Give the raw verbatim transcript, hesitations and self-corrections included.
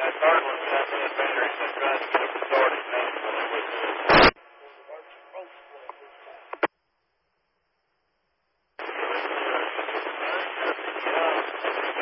That third one got me a battery, so I tried to get it started, man, but it was